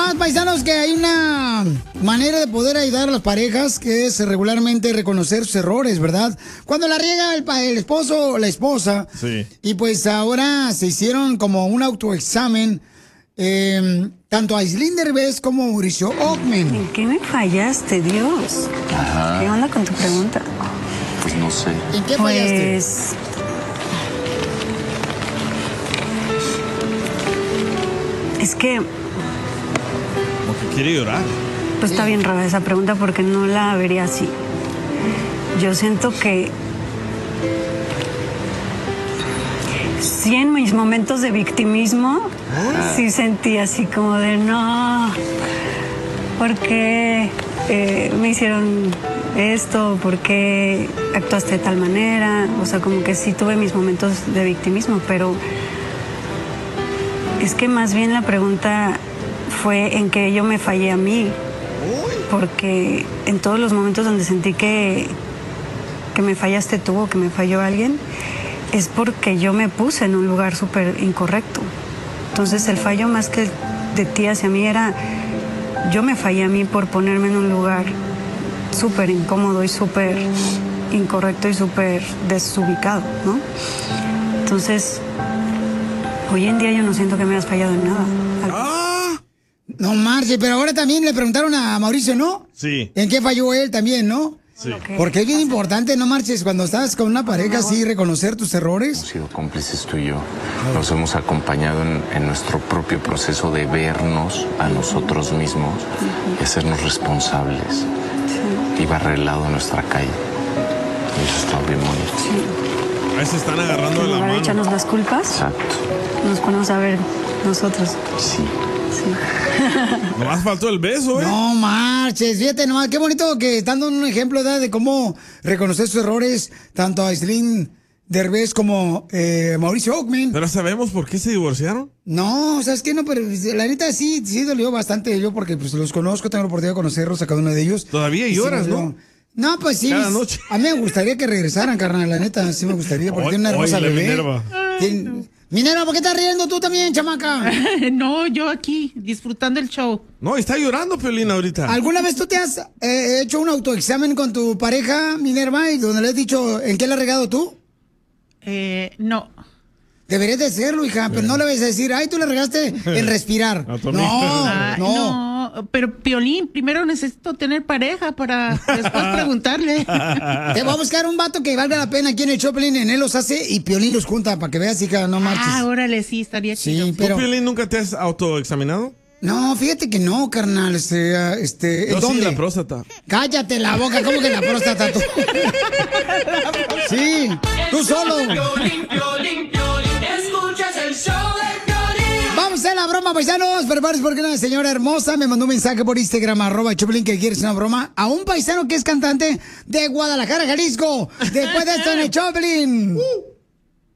nomás, paisanos, que hay una manera de poder ayudar a las parejas que es regularmente reconocer sus errores, ¿verdad? Cuando la riega el esposo o la esposa. Sí. Y pues ahora se hicieron como un autoexamen, tanto Aislinn Derbez como Mauricio Ockman. ¿En qué me fallaste, Dios? Ajá. ¿Qué onda con tu pregunta? Pues no sé. ¿En qué fallaste? Pues... Es que... Como que quiere llorar. Pues está bien rara esa pregunta porque no la vería así. Yo siento que sí, en mis momentos de victimismo, sí sentí así como de no, ¿por qué me hicieron esto? ¿Por qué actuaste de tal manera? O sea, como que sí tuve mis momentos de victimismo, pero es que más bien la pregunta fue en que yo me fallé a mí. Porque en todos los momentos donde sentí que me fallaste tú o que me falló alguien, es porque yo me puse en un lugar súper incorrecto. Entonces el fallo más que de ti hacia mí era, yo me fallé a mí por ponerme en un lugar súper incómodo y súper incorrecto y súper desubicado, ¿no? Entonces, hoy en día yo no siento que me hayas fallado en nada. No marche, pero ahora también le preguntaron a Mauricio, ¿no? Sí. ¿En qué falló él también, no? Sí. Porque es bien importante, no marches, cuando estás con una pareja así, reconocer tus errores. Hemos sido cómplices tú y yo. Nos hemos acompañado en nuestro propio proceso de vernos a nosotros mismos y hacernos responsables. Y barrer el lado de nuestra calle. Y eso está bien bonito. Ahí se están agarrando de En la lugar de mano. echarnos las culpas, Exacto. nos ponemos a ver nosotros. Sí. Nomás faltó el beso, ¿eh? No marches, fíjate nomás, qué bonito que están dando un ejemplo, ¿verdad?, de cómo reconocer sus errores, tanto a Aislinn Derbez como Mauricio Ockman. ¿Pero sabemos por qué se divorciaron? No, ¿sabes qué? No, pero la neta sí dolió bastante yo porque pues los conozco, tengo la oportunidad de conocerlos a cada uno de ellos. Todavía Y sí lloras, me dolió. ¿no? No, pues sí. Cada noche. A mí me gustaría que regresaran, carnal, la neta, sí me gustaría, porque tiene una hermosa Oye, bebé. Minerva. Minerva, ¿por qué estás riendo tú también, chamaca? No, yo aquí, disfrutando el show. No, está llorando, Piolín, ahorita. ¿Alguna vez tú te has hecho un autoexamen con tu pareja, Minerva, y donde le has dicho en qué le has regado tú? No. Deberías de hacerlo, hija, pero no le vas a decir, ay, tú le regaste en respirar. No, pero Piolín, primero necesito tener pareja para después preguntarle. Te voy a buscar un vato que valga la pena aquí en el Choplin, en él los hace y Piolín los junta para que veas, hija, no marches. Ah, órale, sí, estaría chido. Sí, pero... ¿Tú, Piolín, nunca te has autoexaminado? No, fíjate que no, carnal, Yo ¿en dónde? sí, la próstata. Cállate la boca, ¿cómo que la próstata tú? Sí, tú solo. Escuchas el show de Piolín. Vamos a hacer la broma, paisanos. Prepárense porque una señora hermosa me mandó un mensaje por Instagram, @Choplin, que quiere hacer una broma a un paisano que es cantante de Guadalajara, Jalisco. Después de esto en el Choplin.